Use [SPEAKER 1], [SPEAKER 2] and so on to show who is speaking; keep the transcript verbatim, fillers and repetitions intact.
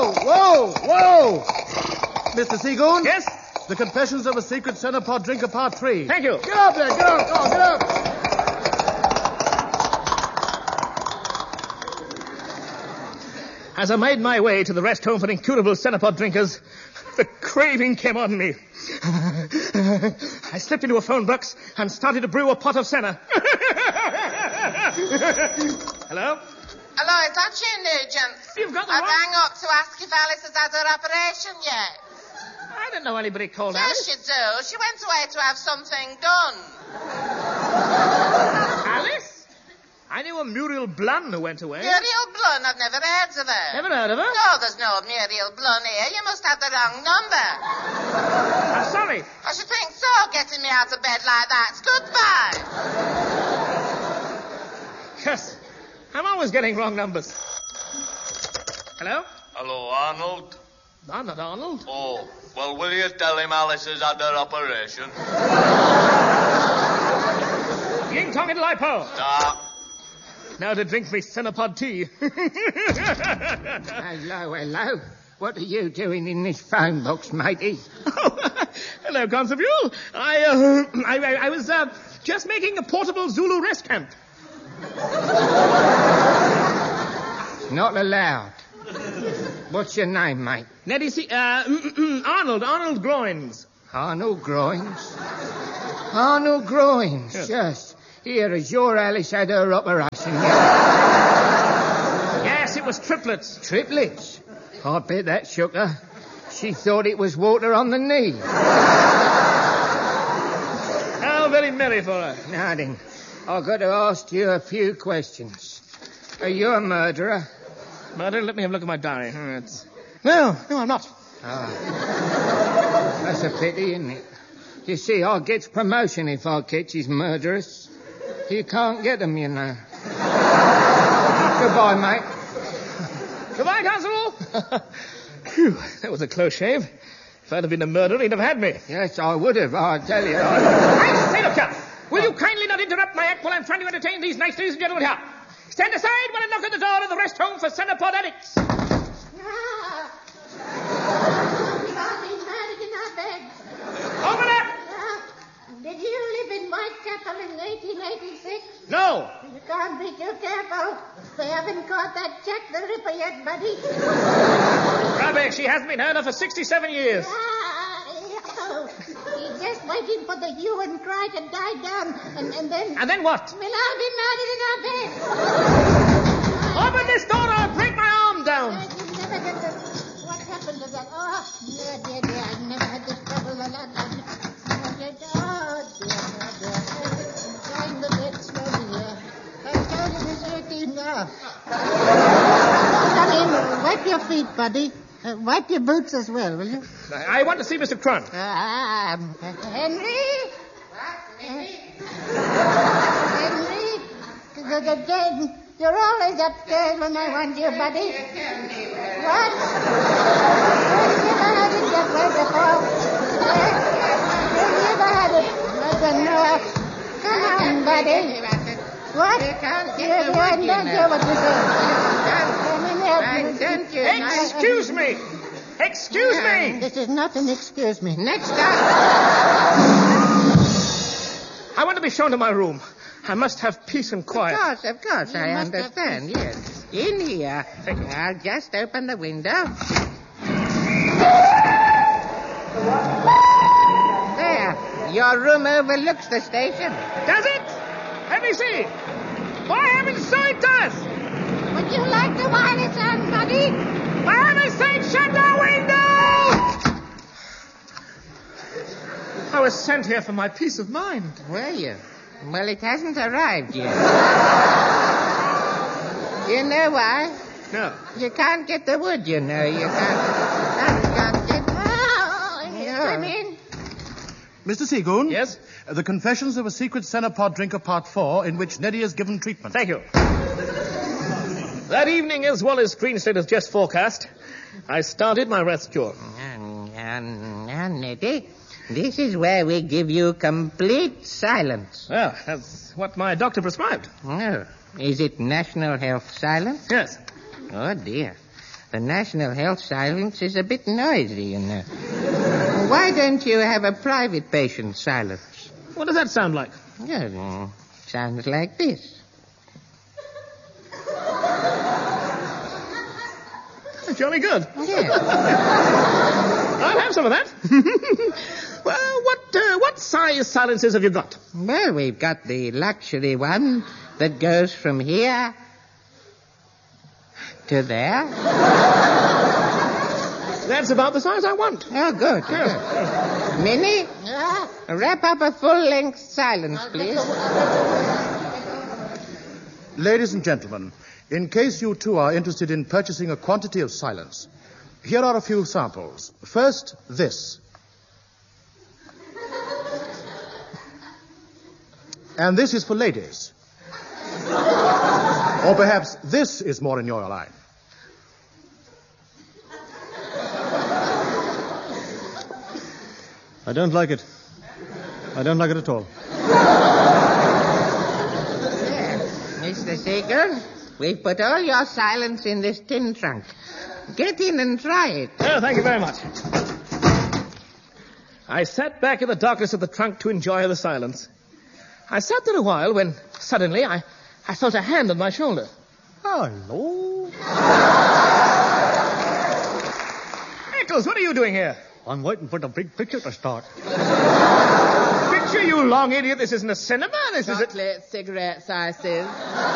[SPEAKER 1] whoa, whoa, whoa! Mister Seagoon?
[SPEAKER 2] Yes?
[SPEAKER 1] The Confessions of a Secret Cenopod Drinker, Part three.
[SPEAKER 2] Thank you.
[SPEAKER 1] Get up there, get up, go on, get up!
[SPEAKER 2] As I made my way to the rest home for incurable Cenopod drinkers, the craving came on me. I slipped into a phone box and started to brew a pot of senna. Hello?
[SPEAKER 3] Hello, is that you, Nugent?
[SPEAKER 2] You've got the
[SPEAKER 3] I
[SPEAKER 2] wrong...
[SPEAKER 3] rang up to ask if Alice has had her operation yet.
[SPEAKER 2] I didn't know anybody called
[SPEAKER 3] Yes,
[SPEAKER 2] Alice.
[SPEAKER 3] you do. She went away to have something done.
[SPEAKER 2] Alice? I knew a Muriel Blunn who went away.
[SPEAKER 3] Muriel Blunn, I've never heard of her.
[SPEAKER 2] Never heard of her?
[SPEAKER 3] No, there's no Muriel Blunn here. You must have the wrong number.
[SPEAKER 2] I'm sorry.
[SPEAKER 3] I should think so, getting me out of bed like that. Goodbye.
[SPEAKER 2] Yes. I'm always getting wrong numbers. Hello?
[SPEAKER 4] Hello, Arnold.
[SPEAKER 2] I'm not Arnold.
[SPEAKER 4] Oh, well, will you tell him Alice has had her operation?
[SPEAKER 2] Ying Tong and Lipo.
[SPEAKER 4] Nah.
[SPEAKER 2] Now to drink me Cenopod tea.
[SPEAKER 5] Hello, hello. What are you doing in this phone box, matey?
[SPEAKER 2] Oh, hello, Constable. I, uh, I, I, I was, uh, just making a portable Zulu rest camp.
[SPEAKER 5] Not allowed. What's your name, mate?
[SPEAKER 2] Neddy C... Uh, Arnold. Arnold Groins.
[SPEAKER 5] Arnold Groins? Arnold Groins, yes. yes. Here, has your Alice had her operation yet?
[SPEAKER 2] Yes, it was triplets.
[SPEAKER 5] Triplets? I bet that shook her. She thought it was water on the knee.
[SPEAKER 2] How very merry for her.
[SPEAKER 5] Now then, I've got to ask you a few questions. Are you a murderer?
[SPEAKER 2] Murder? Let me have a look at my diary. Oh, it's... No, no, I'm not.
[SPEAKER 5] Ah. That's a pity, isn't it? You see, I gets promotion if I catches murderers. You can't get them, you know. Goodbye, mate.
[SPEAKER 2] Goodbye, Constable. Phew, that was a close shave. If I'd have been a murderer, he'd have had me.
[SPEAKER 5] Yes, I would have, I tell you. I...
[SPEAKER 2] I say, look here. Will you kindly not interrupt my act while I'm trying to entertain these nice ladies and gentlemen here? Stand aside while I knock at the door of the rest home for Cenopod addicts.
[SPEAKER 6] Ah. Somebody's married in our bed.
[SPEAKER 2] Open up!
[SPEAKER 6] Ah. Did you live in Whitechapel in eighteen eighty-six?
[SPEAKER 2] No.
[SPEAKER 6] You can't be too careful. They haven't caught that Jack the Ripper yet, buddy.
[SPEAKER 2] Rubbish, she hasn't been heard of for sixty-seven years.
[SPEAKER 6] Ah, oh. He's just waiting for the hue and cry to die down, and, and then...
[SPEAKER 2] And then what?
[SPEAKER 6] We'll all be married in our bed.
[SPEAKER 2] Open this door or I'll break my arm down.
[SPEAKER 6] Uh, you never get the... What happened to that? Oh, dear, dear, dear. I've never had this trouble a lot. Oh, dear, oh, dear, dear. Trying the bed slowly here. I'm tired of this routine now. Come in. Wipe your feet, buddy. Uh, wipe your boots as well, will you?
[SPEAKER 2] I, I want to see Mister Crun.
[SPEAKER 6] Ah, um, uh, Henry? What, Henry? Henry? The, the, the, you're always upstairs when I want you, buddy. What? Have you never had it that way before? Have you never had it? I don't know. Come on, buddy. What? You can't get the wood, you know. What you say.
[SPEAKER 2] Excuse me! Excuse me!
[SPEAKER 6] This is not an excuse me.
[SPEAKER 5] Next time.
[SPEAKER 2] I want to be shown to my room. I must have peace and quiet.
[SPEAKER 5] Of course, of course,
[SPEAKER 6] You
[SPEAKER 5] I
[SPEAKER 6] must have
[SPEAKER 5] understand, yes. In here.
[SPEAKER 2] Thank you.
[SPEAKER 5] I'll just open the window. There. Your room overlooks the station.
[SPEAKER 2] Does it? Let me see. For heaven's sake, it does!
[SPEAKER 6] Would you like to wine it on, buddy?
[SPEAKER 2] For heaven's sake, shut the window! I was sent here for my peace of mind.
[SPEAKER 5] Were you? Well, it hasn't arrived yet. You know why?
[SPEAKER 2] No.
[SPEAKER 5] You can't get the wood, you know. You can't... You can't get...
[SPEAKER 6] Oh,
[SPEAKER 5] Yeah.
[SPEAKER 6] come in.
[SPEAKER 1] Mister Seagoon?
[SPEAKER 2] Yes?
[SPEAKER 1] Uh, the Confessions of a Secret Cenopod Drinker, Part four, in which Neddy is given treatment.
[SPEAKER 2] Thank you. That evening, as well as Greenstead has just forecast, I started my rest cure.
[SPEAKER 5] Now, now, Nettie, this is where we give you complete silence.
[SPEAKER 2] Well, that's what my doctor prescribed.
[SPEAKER 5] Oh, is it national health silence?
[SPEAKER 2] Yes.
[SPEAKER 5] Oh, dear. The National Health silence is a bit noisy, you know. Why don't you have a private patient silence?
[SPEAKER 2] What does that sound like?
[SPEAKER 5] Yeah, mm, sounds like this.
[SPEAKER 2] Jolly good.
[SPEAKER 5] Yeah.
[SPEAKER 2] I'll have some of that. Well, what uh, what size silencers have you got?
[SPEAKER 5] Well, we've got the luxury one that goes from here to there.
[SPEAKER 2] That's about the size I want.
[SPEAKER 5] Oh, good. good. Minnie,
[SPEAKER 6] Ah,
[SPEAKER 5] wrap up a full-length silence, please.
[SPEAKER 1] Ladies and gentlemen, in case you too are interested in purchasing a quantity of silence, here are a few samples. First, this. And this is for ladies. Or perhaps this is more in your line.
[SPEAKER 7] I don't like it. I don't like it at all.
[SPEAKER 5] There. Mister Seeger, we've put all your silence in this tin trunk. Get in and try it.
[SPEAKER 2] Oh, thank you very much. I sat back in the darkness of the trunk to enjoy the silence. I sat there a while when suddenly I, I felt a hand on my shoulder.
[SPEAKER 7] Hello.
[SPEAKER 2] Eccles, what are you doing here?
[SPEAKER 7] I'm waiting for the big picture to start.
[SPEAKER 2] Picture, you long idiot. This isn't a cinema. This is a...
[SPEAKER 8] Chocolate, cigarettes, I says.